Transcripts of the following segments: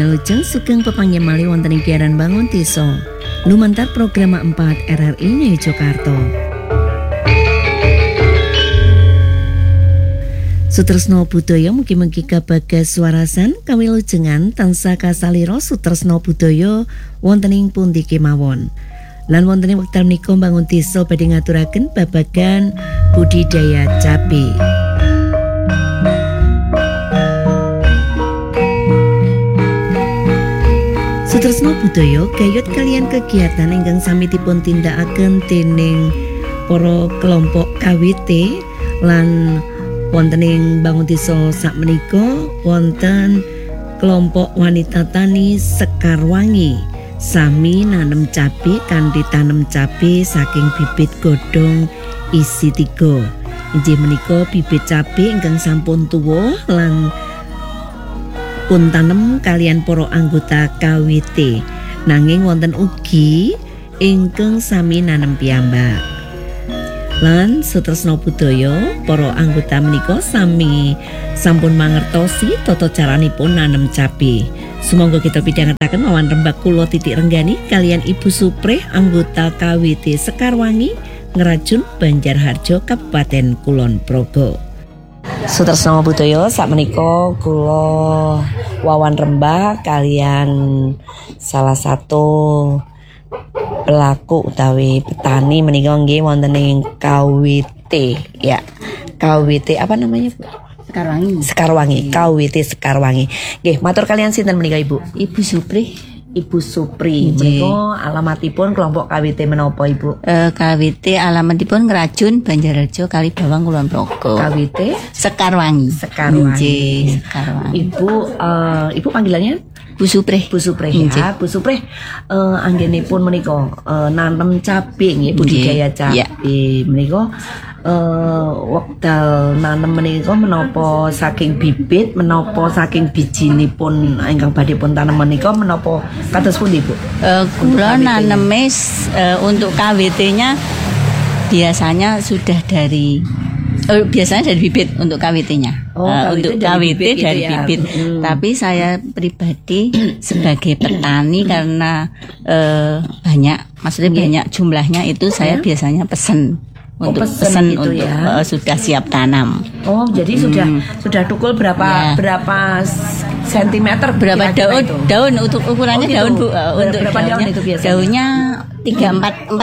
Lujeng sugeng pepanggen malih wonten ing Piaran Bangun Desa. Lumantar program 4 RRI Yogyakarta. Sutresna budaya mugi-mugi kabagas swarasan kawilujengan tansah kasalira sutresna budaya wonten ing pundi kemawon. Lan wonten ing wekdal menika Bangun Desa badhe ngaturaken babagan budidaya cabe. Sutresna budaya gayut kalian kegiatan ingkang sami dipun tindakaken dening para kelompok KWT lan wonten ing Bangun Desa sakmenika wonten kelompok wanita tani Sekarwangi sami nanem cabe kanthi tanem cabe saking bibit godhong isi 3. Inggih menika bibit cabe ingkang sampun tuwa lan pun tanem kalian para anggota KWT. Nanging wonten ugi ingkang sami nanem piyambak. Lan sutresna budaya para anggota menika sami sampun mangertosi tata caranipun nanem cabe. Sumangga kita pidhangetaken mawan rembak kula Titik Renggani kalian Ibu Suprih anggota KWT Sekarwangi Ngrajun Banjarharjo Kabupaten Kulon Progo. Sutresna budaya sakmenika kula Wawan Rembak kalian salah satu pelaku utawi petani menika nggih wonten ing KWT ya. KWT apa namanya, Bu? Sekarwangi. KWT Sekarwangi. Nggih, matur kalian sinten menika, Ibu? Ibu Suprih. Ibu Supri, menika alamatipun kelompok KWT menapa, Ibu? KWT alamatipun Ngrajun Banjarharjo Kalibawang Kulon Progo. KWT Sekarwangi. Sekarwangi. Ibu panggilannya Bu Suprih. Bu Suprih ya. Bu Suprih anggenipun menika nanem cabe nggih, budidaya cabe. Menika wekdal nanem menika menapa saking bibit menapa saking bijinipun ingkang badhe pun tanem menika menapa kados pundi, Bu? Kula naneme untuk KWT-nya biasanya sudah dari bibit untuk KWT-nya. Untuk KWT dari bibit. Tapi saya pribadi sebagai petani karena banyak jumlahnya itu saya biasanya pesen. Untuk pesan gitu untuk ya. Sudah siap tanam. Oh, jadi sudah tukul berapa sentimeter berapa daun untuk ukurannya gitu. Daun, Bu, untuk berapa daun itu biasanya? Daunnya 3-4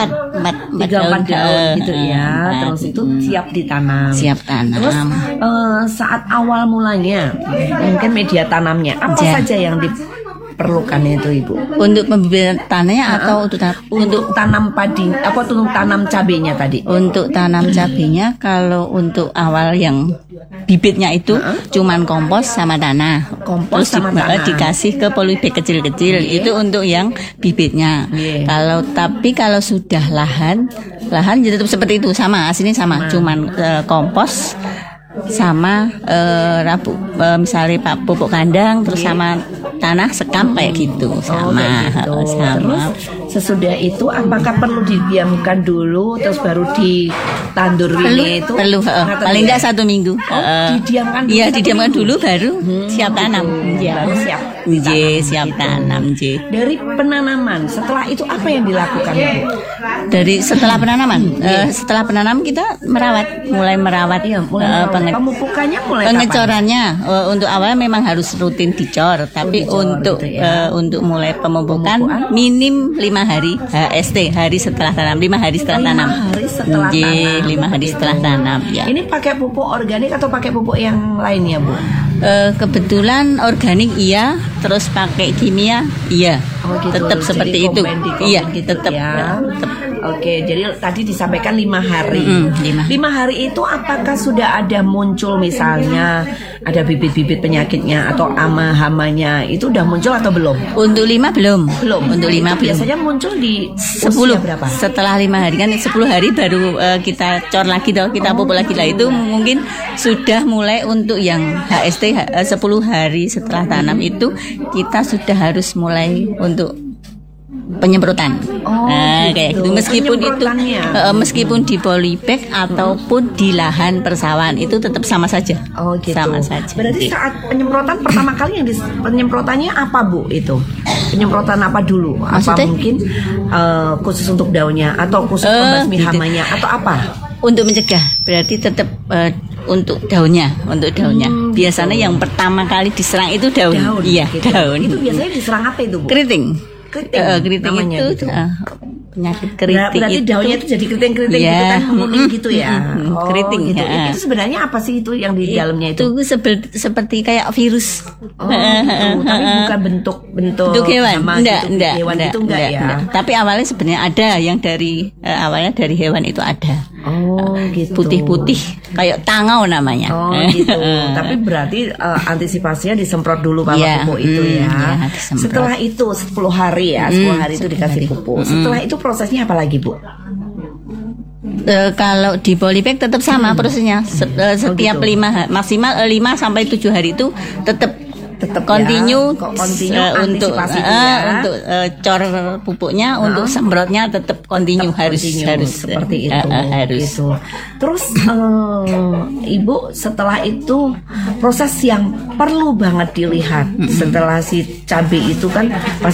daun gitu ya. Terus itu siap ditanam. Siap tanam. Terus saat awal mulanya mungkin media tanamnya apa saja yang diperlukan itu, Ibu? Untuk pembibitannya atau untuk tanam padi apa untuk tanam cabenya tadi? Untuk tanam cabenya kalau untuk awal yang bibitnya itu cuman kompos sama tanah. Kompos sama tanah. Dikasih ke polybag kecil-kecil itu untuk yang bibitnya. Tapi kalau sudah lahan jadi tetap seperti itu sama, aslinya sama. Cuman kompos sama misalnya pupuk kandang terus sama tanah sekam kayak gitu sama. Terus sesudah itu apakah perlu didiamkan dulu terus baru ditandur ini itu? Perlu paling tidak 1 minggu. Didiamkan dulu. Iya, didiamkan dulu baru siap tanam. Baru siap. Siap tanam. Dari penanaman setelah itu apa yang dilakukan, Bu? Dari setelah penanaman, setelah penanam kita mulai merawat. Pemupukannya mulai pengecorannya untuk awal memang harus rutin dicor, tapi untuk gitu ya. Untuk mulai pemupukan minim 5 hari HST hari setelah tanam, 5 hari setelah tanam. 5 hari setelah tanam ya. Ini pakai pupuk organik atau pakai pupuk yang lainnya, Bu? Kebetulan organik iya, terus pakai kimia iya. Gitu. Tetap seperti itu. Iya, gitu tetap. Ya. Oke, jadi tadi disampaikan 5 hari. 5 hari itu apakah sudah ada muncul misalnya ada bibit-bibit penyakitnya atau hama-hamanya itu udah muncul atau belum? Untuk 5 belum. Untuk 5 belum. Biasanya muncul di 10 berapa? Setelah 5 hari kan 10 hari baru kita cor lagi kita pupuk lagi lah itu mungkin sudah mulai untuk yang HST 10 hari setelah tanam itu kita sudah harus mulai untuk penyemprotan. Kayak gitu. Meskipun itu Penyemprotannya. meskipun di polybag ataupun di lahan persawahan itu tetap sama saja. Oh gitu. Sama saja. Berarti saat penyemprotan pertama kali yang penyemprotannya apa Bu itu? Penyemprotan apa dulu? Maksudnya? Apa mungkin khusus untuk daunnya atau khusus pembasmi gitu. hamanya atau apa? Untuk mencegah berarti tetap untuk daunnya. Biasanya yang pertama kali diserang itu daun. Iya, gitu. daun. Itu biasanya diserang apa itu Bu? Keriting. Keriting namanya itu gitu. Penyakit keriting Berarti itu. daunnya itu jadi keriting-keriting Iya. gitu kan, menguning gitu ya. Keriting, gitu. ya. Itu sebenarnya apa sih itu yang di dalamnya itu? Itu seperti kayak virus. Gitu. Tapi bukan bentuk Untuk hewan, hama enggak, gitu, hewan itu enggak ya. Tapi awalnya sebenarnya ada yang dari awalnya dari hewan itu ada. Oh gitu. Putih-putih kayak tangau namanya. Oh gitu. Tapi berarti antisipasinya disemprot dulu Pak Iya, pupuk itu ya. iya, disemprot. Setelah itu 10 hari ya, 10 hari itu 10 dikasih hari. pupuk. Setelah itu prosesnya apa lagi Bu? Kalau di polybag tetap sama prosesnya. Setiap gitu. maksimal 5 sampai 7 hari itu tetap ya, continue, continue untuk antisipasinya. untuk cor pupuknya, untuk semprotnya tetap continue harus seperti itu. harus. Gitu. Terus Ibu setelah itu proses yang perlu banget dilihat setelah si cabai itu kan pas